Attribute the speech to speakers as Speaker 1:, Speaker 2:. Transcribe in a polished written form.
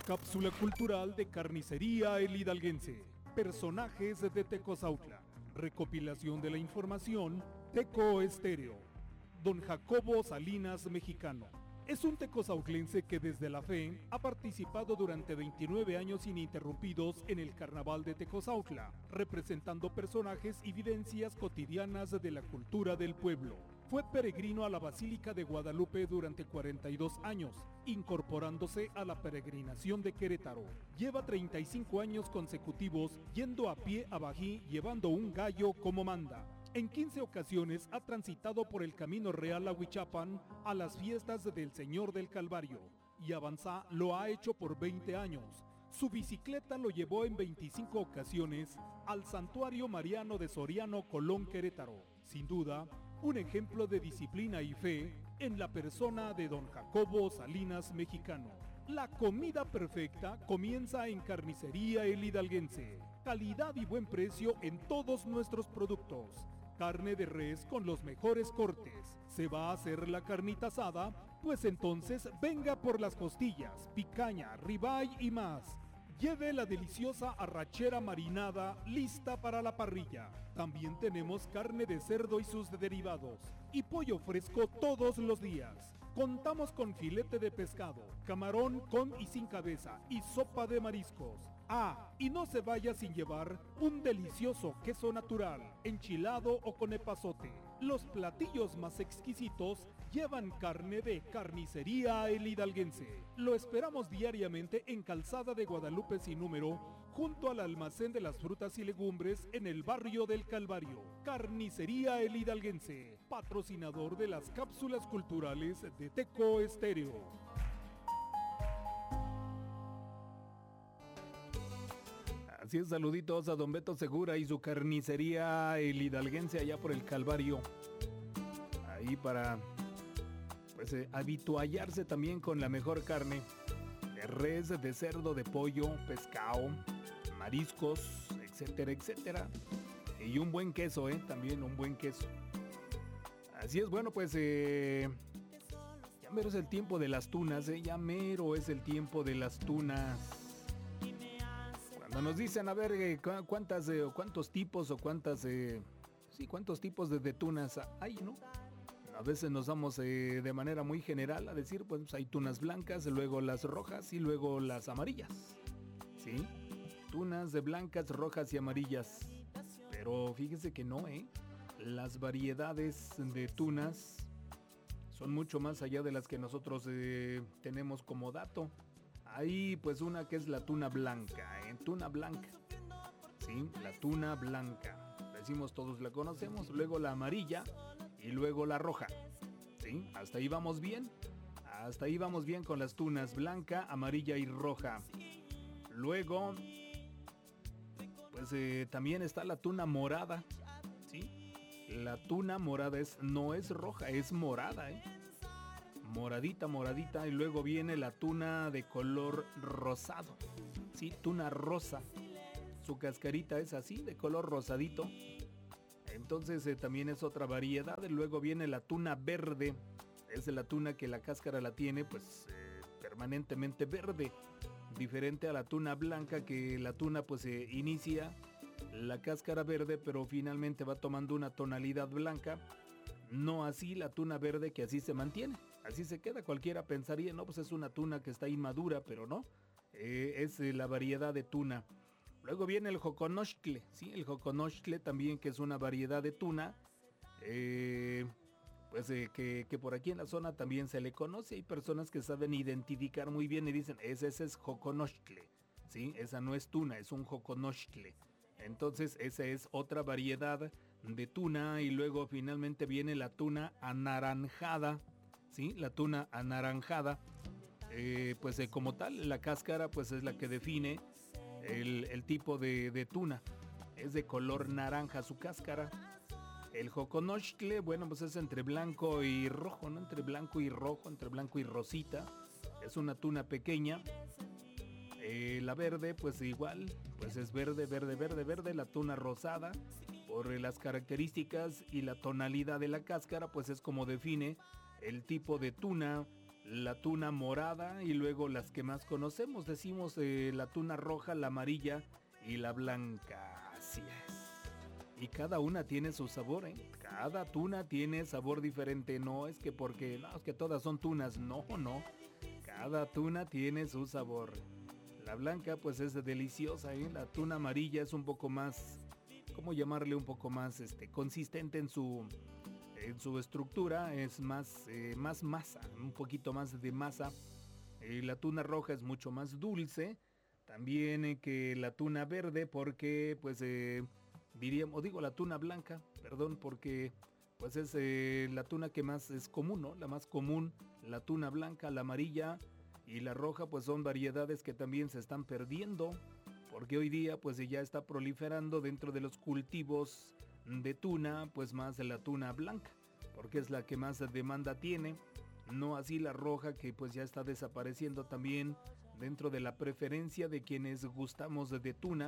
Speaker 1: cápsula cultural de Carnicería El Hidalguense. Personajes de Tecozautla. Recopilación de la información, Teco Estéreo. Don Jacobo Salinas Mexicano. Es un tecozautlense que desde la fe ha participado durante 29 años ininterrumpidos en el Carnaval de Tecozautla, representando personajes y vivencias cotidianas de la cultura del pueblo. Fue peregrino a la Basílica de Guadalupe durante 42 años, incorporándose a la peregrinación de Querétaro. Lleva 35 años consecutivos yendo a pie a Bají llevando un gallo como manda. En 15 ocasiones ha transitado por el Camino Real a Huichapan a las fiestas del Señor del Calvario, y Avanzá lo ha hecho por 20 años. Su bicicleta lo llevó en 25 ocasiones al Santuario Mariano de Soriano, Colón, Querétaro. Sin duda, un ejemplo de disciplina y fe en la persona de don Jacobo Salinas Mexicano. La comida perfecta comienza en Carnicería El Hidalguense. Calidad y buen precio en todos nuestros productos. Carne de res con los mejores cortes. ¿Se va a hacer la carnita asada? Pues entonces venga por las costillas, picaña, ribeye y más. Lleve la deliciosa arrachera marinada lista para la parrilla. También tenemos carne de cerdo y sus derivados. Y pollo fresco todos los días. Contamos con filete de pescado, camarón con y sin cabeza y sopa de mariscos. Ah, y no se vaya sin llevar un delicioso queso natural, enchilado o con epazote. Los platillos más exquisitos llevan carne de Carnicería El Hidalguense. Lo esperamos diariamente en Calzada de Guadalupe sin número, junto al almacén de las frutas y legumbres en el barrio del Calvario. Carnicería El Hidalguense, patrocinador de las cápsulas culturales de Teco Estéreo. Así es, saluditos a don Beto Segura y su Carnicería El Hidalguense allá por el Calvario. Ahí para habituallarse también con la mejor carne. De res, de cerdo, de pollo, pescado, mariscos, etcétera, etcétera. Y un buen queso, también un buen queso. Así es, bueno, pues ya mero es el tiempo de las tunas, ya mero es el tiempo de las tunas. Cuando nos dicen, a ver, cuántos tipos o cuántos tipos de tunas hay, ¿no? A veces nos vamos de manera muy general a decir, pues hay tunas blancas, luego las rojas y luego las amarillas. ¿Sí? Tunas de blancas, rojas y amarillas. Pero fíjese que no, las variedades de tunas son mucho más allá de las que nosotros tenemos como dato. Hay pues una que es la tuna blanca, tuna blanca. Sí, la tuna blanca. Decimos todos la conocemos, luego la amarilla y luego la roja. ¿Sí? Hasta ahí vamos bien. Hasta ahí vamos bien con las tunas blanca, amarilla y roja. Luego pues también está la tuna morada. ¿Sí? La tuna morada no es roja, es morada, moradita, y luego viene la tuna de color rosado, sí, tuna rosa, su cascarita es así, de color rosadito. Entonces también es otra variedad. Luego viene la tuna verde, es la tuna que la cáscara la tiene pues permanentemente verde, diferente a la tuna blanca, que la tuna pues inicia la cáscara verde pero finalmente va tomando una tonalidad blanca. No así la tuna verde, que así se mantiene, así se queda. Cualquiera pensaría, no, pues es una tuna que está inmadura, pero no, es la variedad de tuna. Luego viene el joconochtle, ¿sí? El joconochtle también, que es una variedad de tuna, que por aquí en la zona también se le conoce. Hay personas que saben identificar muy bien y dicen, ese es joconochtle, ¿sí? Esa no es tuna, es un joconochtle. Entonces esa es otra variedad de tuna. Y luego finalmente viene la tuna anaranjada, ¿sí? La tuna anaranjada, como tal, la cáscara pues es la que define el tipo de tuna. Es de color naranja su cáscara. El joconochtle, bueno, pues es entre blanco y rojo, ¿no? Entre blanco y rojo, entre blanco y rosita. Es una tuna pequeña. La verde, pues igual, pues es verde. La tuna rosada, por las características y la tonalidad de la cáscara, pues es como define el tipo de tuna. la tuna morada y luego las que más conocemos, decimos la tuna roja, la amarilla y la blanca. Así es. Y cada una tiene su sabor, ¿eh? Cada tuna tiene sabor diferente. No es que porque, no, es que todas son tunas. No, no. Cada tuna tiene su sabor. La blanca pues es deliciosa, ¿eh? La tuna amarilla es un poco más, ¿cómo llamarle? Un poco más consistente en su estructura, es más masa, un poquito más de masa. La tuna roja es mucho más dulce, también que la tuna verde, porque pues digo la tuna blanca, perdón, porque pues es la tuna que más es común, ¿no? La más común, la tuna blanca, la amarilla y la roja, pues son variedades que también se están perdiendo, porque hoy día pues ya está proliferando dentro de los cultivos de tuna, pues más de la tuna blanca, porque es la que más demanda tiene, no así la roja, que pues ya está desapareciendo también dentro de la preferencia de quienes gustamos de tuna,